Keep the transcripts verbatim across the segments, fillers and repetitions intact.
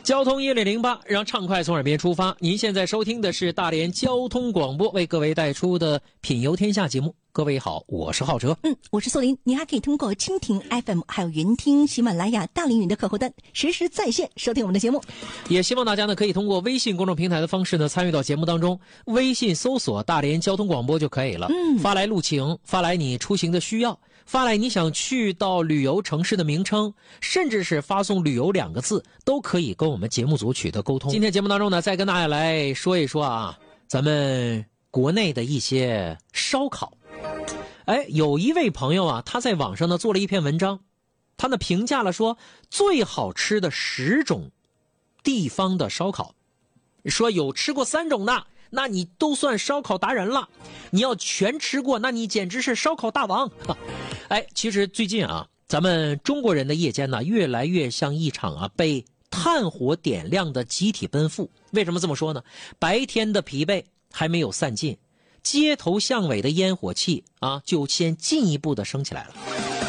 交通一零零八，让畅快从耳边出发。您现在收听的是大连交通广播为各位带出的《品游天下》节目。各位好，我是浩哲， 嗯，我是素林。您还可以通过蜻蜓 F M 还有云听、喜马拉雅、大凌云的客户端实时在线收听我们的节目。 也希望大家呢可以通过微信公众平台的方式呢参与到节目当中，微信搜索大连交通广播就可以了。嗯，发来路情，发来你出行的需要，发来你想去到旅游城市的名称，甚至是发送旅游两个字，都可以跟我们节目组取得沟通。今天节目当中呢，再跟大家来说一说啊，咱们国内的一些烧烤。哎，有一位朋友啊，他在网上呢做了一篇文章，他呢评价了说最好吃的十种地方的烧烤，说有吃过三种的，那你都算烧烤达人了；你要全吃过，那你简直是烧烤大王。哎，其实最近啊，咱们中国人的夜间呢，越来越像一场啊被炭火点亮的集体奔赴。为什么这么说呢？白天的疲惫还没有散尽，街头巷尾的烟火气啊，就先进一步的升起来了。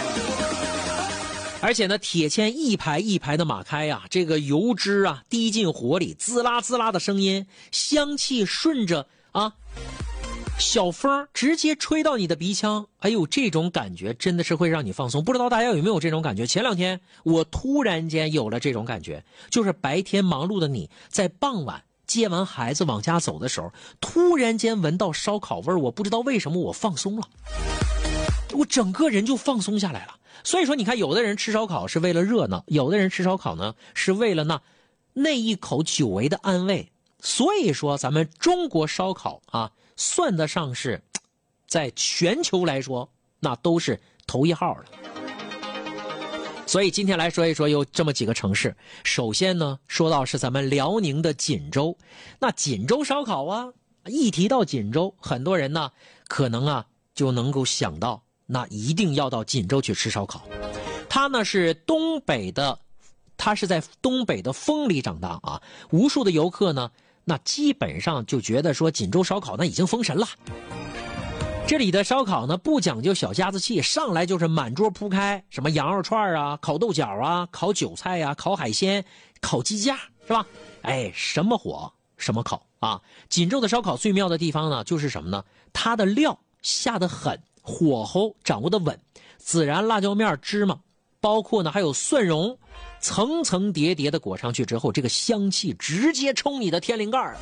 而且呢，铁钎一排一排的码开啊，这个油脂啊滴进火里，滋啦滋啦的声音，香气顺着啊小风直接吹到你的鼻腔，哎呦，这种感觉真的是会让你放松。不知道大家有没有这种感觉？前两天我突然间有了这种感觉，就是白天忙碌的你在傍晚接完孩子往家走的时候，突然间闻到烧烤味儿，我不知道为什么我放松了，我整个人就放松下来了。所以说你看，有的人吃烧烤是为了热闹，有的人吃烧烤呢是为了那那一口久违的安慰。所以说咱们中国烧烤啊，算得上是在全球来说那都是头一号了。所以今天来说一说有这么几个城市。首先呢，说到是咱们辽宁的锦州。那锦州烧烤啊，一提到锦州，很多人呢可能啊就能够想到，那一定要到锦州去吃烧烤。它呢是东北的，它是在东北的风里长大啊。无数的游客呢，那基本上就觉得说锦州烧烤那已经封神了。这里的烧烤呢不讲究小家子气，上来就是满桌铺开，什么羊肉串啊、烤豆角啊、烤韭菜啊、烤海鲜、烤鸡架，是吧？哎，什么火什么烤啊！锦州的烧烤最妙的地方呢，就是什么呢？它的料下得狠，火候掌握得稳，孜然、辣椒面、芝麻，包括呢还有蒜蓉，层层叠叠的裹上去之后，这个香气直接冲你的天灵盖了。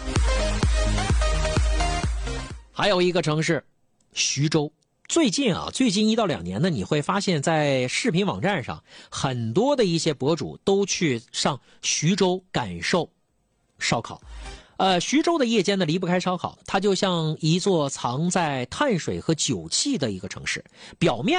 还有一个城市徐州。最近啊，最近一到两年呢，你会发现在视频网站上，很多的一些博主都去上徐州感受烧烤。呃，徐州的夜间呢离不开烧烤，它就像一座藏在碳水和酒气的一个城市，表面